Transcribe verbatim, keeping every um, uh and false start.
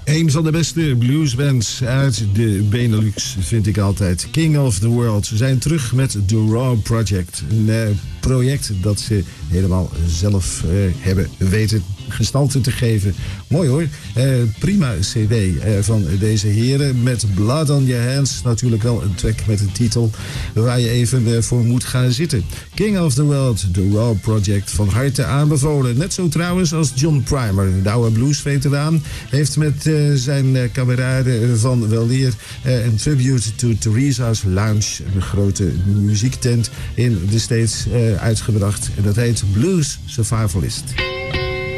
Een van de beste bluesbands uit de Benelux vind ik altijd. King of the World. Ze zijn terug met The Raw Project. Een uh, project dat ze helemaal zelf uh, hebben weten gestalte te geven. Mooi hoor. Uh, prima cd uh, van deze heren. Met Blood on Your Hands. Natuurlijk wel een track met een titel waar je even uh, voor moet gaan zitten. King of the World, The Raw Project. Van harte aanbevolen. Net zo trouwens als John Primer. De oude bluesveteraan heeft met uh, zijn uh, kameraden van weleer uh, een tribute to Theresa's Lounge. Een grote muziektent in de States uh, uitgebracht. En dat heet Blues Survivalist.